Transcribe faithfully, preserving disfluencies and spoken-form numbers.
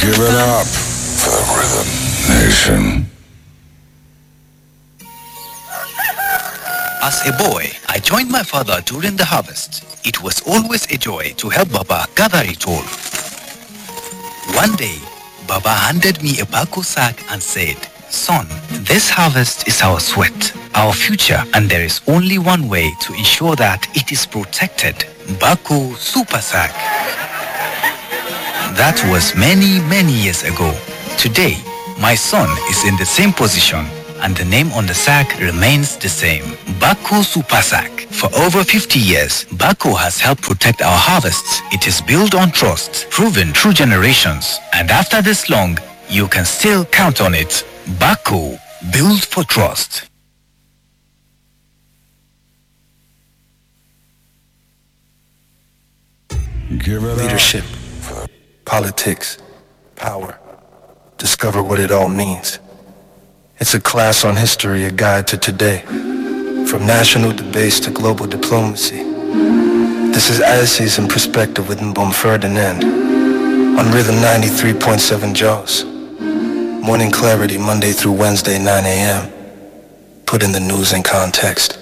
Give it up for the Rhythm Nation. As a boy, I joined my father during the harvest. It was always a joy to help Baba gather it all. One day, Baba handed me a bako sack and said, "Son, this harvest is our sweat, our future, and there is only one way to ensure that it is protected. Bako Super Sack." That was many, many years ago. Today, my son is in the same position, and the name on the sack remains the same. Bako Super Sack. For over fifty years, Bako has helped protect our harvests. It is built on trust, proven through generations. And after this long, you can still count on it. Bako, built for trust. Give it Leadership, up. politics, power. Discover what it all means. It's a class on history, a guide to today. From national debates to global diplomacy. This is Essays in Perspective with Mbom Ferdinand on Rhythm ninety-three point seven Jaws. Morning clarity Monday through Wednesday, nine a.m. Put in the news in context.